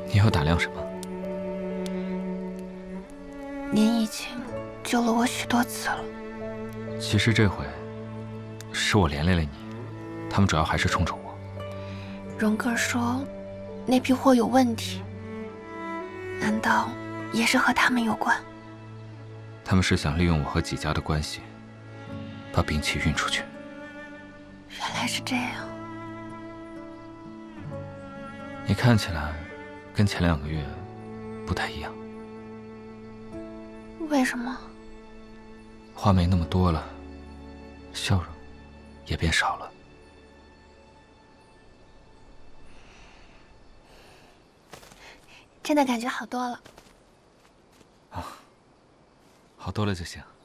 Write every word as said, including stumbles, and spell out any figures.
你又打量什么？ 您已经救了我许多次了。 其实这回是我连累了你，他们主要还是冲着我。 荣哥说，那批货有问题，难道也是和他们有关？ 他们是想利用我和几家的关系，把兵器运出去。 原来是这样。 你看起来跟前两个月不太一样。 为什么？ 话没那么多了，笑容也变少了。 真的感觉好多了。 啊，好多了就行。